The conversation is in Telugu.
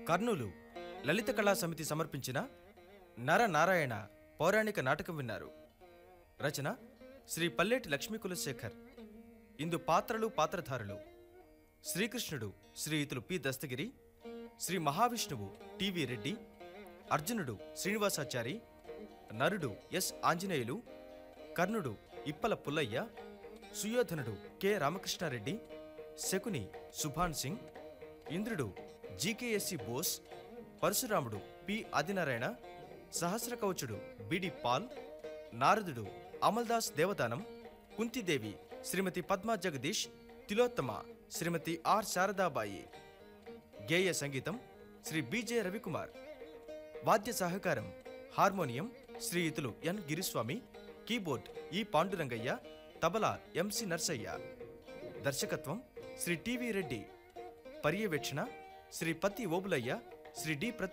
కర్నూలు లలిత కళా సమితి సమర్పించిన నరనారాయణ పౌరాణిక నాటకం విన్నారు. రచన శ్రీ పల్లేటి లక్ష్మీ కులశేఖర్. ఇందు పాత్రలు పాత్రధారులు: శ్రీకృష్ణుడు శ్రీయుతులు పి దస్తగిరి, శ్రీ మహావిష్ణువు టివి రెడ్డి, అర్జునుడు శ్రీనివాసాచారి, నరుడు ఎస్ ఆంజనేయులు, కర్ణుడు ఇప్పల పుల్లయ్య, సుయోధనుడు కె రామకృష్ణారెడ్డి, శకుని సుభాన్ సింగ్, ఇంద్రుడు జికేఎస్సి బోస్, పరశురాముడు పి ఆదినారాయణ, సహస్రకవచుడు బిడి పాల్, నారదుడు అమల్దాస్ దేవదానం, కుంతిదేవి శ్రీమతి పద్మా జగదీష్, తిలోత్తమ శ్రీమతి ఆర్ శారదాబాయి. గేయ సంగీతం శ్రీ బిజె రవికుమార్. వాద్య సహకారం హార్మోనియం శ్రీయుతులు ఎన్ గిరిస్వామి, కీబోర్డ్ ఈ పాండురంగయ్య, తబలా ఎంసి నర్సయ్య. దర్శకత్వం శ్రీ టివి రెడ్డి. పర్యవేక్షణ శ్రీ పత్తి ఓబులయ్య, శ్రీ డి ప్రతాప్.